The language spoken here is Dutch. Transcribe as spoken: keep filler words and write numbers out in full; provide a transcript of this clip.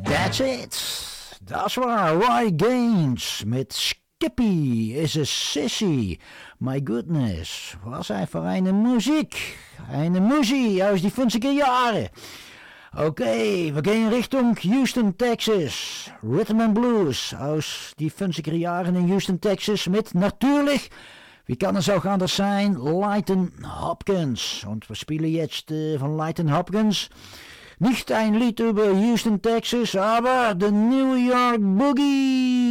That's it. Dat waar. Roy Gaines met Skippy is a Sissy. My goodness. Was hij voor een muziek? Een muziek uit die vijftiger jaren. Oké, okay, we gaan richting Houston, Texas. Rhythm and Blues uit die vijftiger jaren in Houston, Texas. Met natuurlijk, wie kan er zo anders zijn? Leighton Hopkins. Want we spelen jetzt uh, van Leighton Hopkins. Nicht ein Lied über Houston, Texas, aber the New York Boogie.